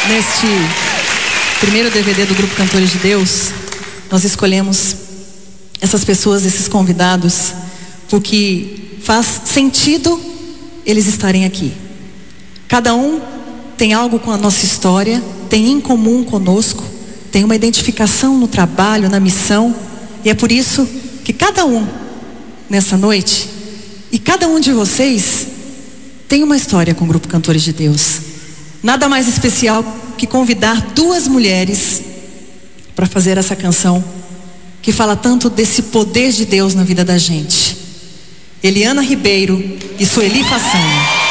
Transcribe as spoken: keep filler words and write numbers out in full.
Neste primeiro D V D do Grupo Cantores de Deus, nós escolhemos essas pessoas, esses convidados, porque faz sentido eles estarem aqui. Cada um tem algo com a nossa história, tem em comum conosco, tem uma identificação no trabalho, na missão, e é por isso que cada um, nessa noite, e cada um de vocês, tem uma história com o Grupo Cantores de Deus. Nada mais especial que convidar duas mulheres para fazer essa canção que fala tanto desse poder de Deus na vida da gente. Eliana Ribeiro e Sueli Façanha.